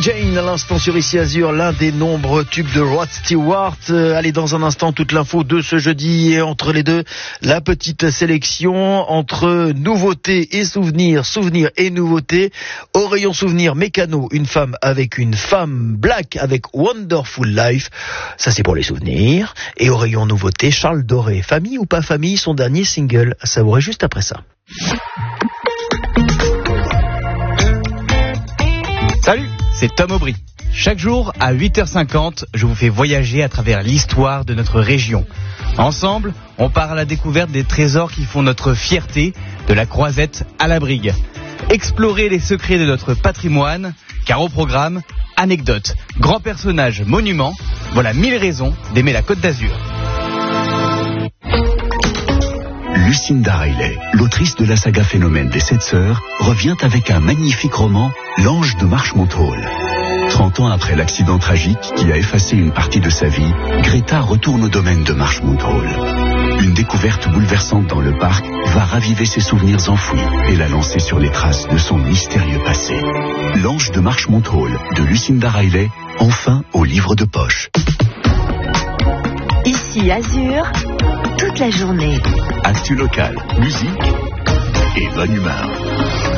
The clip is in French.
Jane à l'instant sur Ici Azur, l'un des nombreux tubes de Rod Stewart. Allez, dans un instant, toute l'info de ce jeudi, et entre les deux, la petite sélection entre nouveautés et souvenirs, souvenirs et nouveautés. Au rayon souvenirs, Mécano, une femme avec une femme, Black avec Wonderful Life, ça c'est pour les souvenirs. Et au rayon nouveautés, Charles Doré, famille ou pas famille, son dernier single, à savourer juste après ça. Salut, c'est Tom Aubry. Chaque jour, à 8h50, je vous fais voyager à travers l'histoire de notre région. Ensemble, on part à la découverte des trésors qui font notre fierté, de la Croisette à la Brigue. Explorer les secrets de notre patrimoine, car au programme, anecdotes, grands personnages, monuments, voilà 1000 raisons d'aimer la Côte d'Azur. Lucinda Riley, l'autrice de la saga Phénomène des 7 sœurs, revient avec un magnifique roman, L'Ange de Marshmont-Hall. 30 ans après l'accident tragique qui a effacé une partie de sa vie, Greta retourne au domaine de Marshmont-Hall. Une découverte bouleversante dans le parc va raviver ses souvenirs enfouis et la lancer sur les traces de son mystérieux passé. L'Ange de Marshmont-Hall de Lucinda Riley, enfin au livre de poche. Ici Azur, toute la journée. Actu local, musique et bonne humeur.